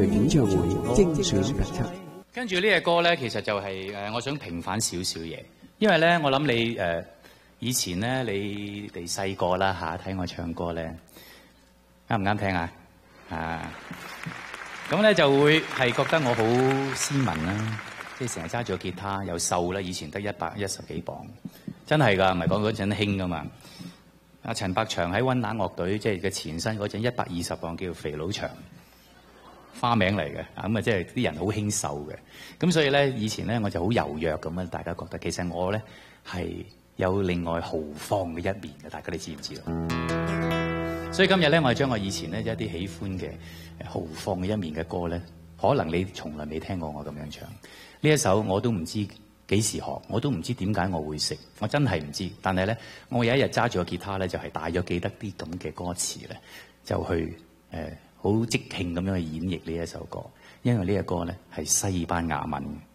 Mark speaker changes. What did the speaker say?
Speaker 1: 隊演唱會精選特輯。
Speaker 2: 跟住呢隻歌咧，其實就係我想平反少少嘢，因為咧我諗你以前咧你哋細個啦嚇睇我唱歌咧，啱唔啱聽啊？咁咧就會係覺得我好斯文啦，即係成日揸住個吉他又瘦啦，以前得110幾磅，真係㗎，唔係講嗰陣興㗎嘛。阿陳百祥喺溫拿樂隊即係嘅前身嗰陣120磅，叫做肥佬祥，花名嚟嘅，咁啊即係啲人好輕瘦嘅，咁所以咧以前咧我就好柔弱咁樣，大家覺得其實我咧係有另外豪放嘅一面嘅，大家你知唔知道？所以今日咧我係將我以前咧一啲喜歡嘅豪放嘅一面嘅歌咧，可能你從來未聽過我咁樣唱。呢一首我都唔知幾時學，我都唔知點解我會識，我真係唔知。但係咧，我有一日揸住個吉他咧，就係大約記得啲咁嘅歌詞咧，就去好即興咁樣去演繹呢一首歌。因為呢個歌咧係西班牙文。